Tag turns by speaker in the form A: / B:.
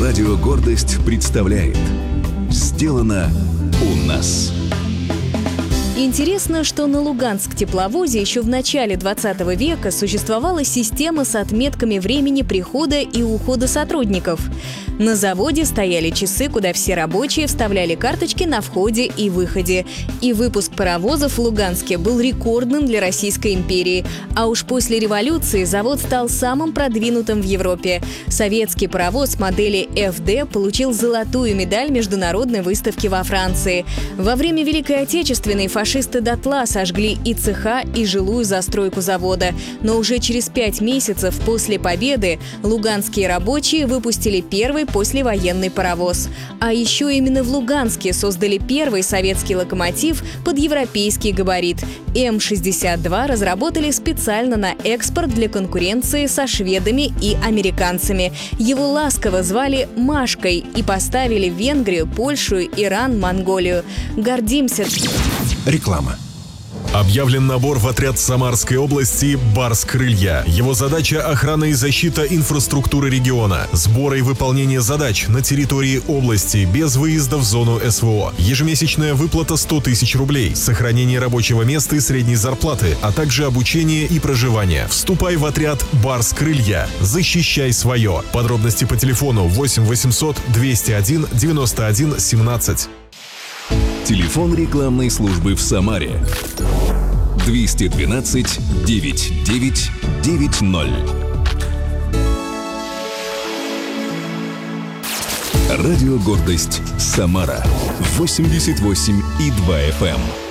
A: Радио «Гордость» представляет «Сделано у нас».
B: Интересно, что на Луганск-тепловозе еще в начале 20 века существовала система с отметками времени прихода и ухода сотрудников. На заводе стояли часы, куда все рабочие вставляли карточки на входе и выходе. И выпуск паровозов в Луганске был рекордным для Российской империи. А уж после революции завод стал самым продвинутым в Европе. Советский паровоз модели ФД получил золотую медаль международной выставки во Франции. Во время Великой Отечественной фашисты дотла сожгли и цеха, и жилую застройку завода. Но уже через 5 месяцев после победы луганские рабочие выпустили первый послевоенный паровоз. А еще именно в Луганске создали первый советский локомотив под европейский габарит. М-62 разработали специально на экспорт для конкуренции со шведами и американцами. Его ласково звали Машкой и поставили в Венгрию, Польшу, Иран, Монголию. Гордимся.
A: Реклама.
C: Объявлен набор в отряд Самарской области «Барс-Крылья». Его задача – охрана и защита инфраструктуры региона, сбор и выполнение задач на территории области без выезда в зону СВО. Ежемесячная выплата 100 тысяч рублей, сохранение рабочего места и средней зарплаты, а также обучение и проживание. Вступай в отряд «Барс-Крылья». Защищай свое. Подробности по телефону 8 800 201 91 17.
A: Телефон рекламной службы в Самаре 212 99 90. Радио «Гордость» Самара 88,2 FM.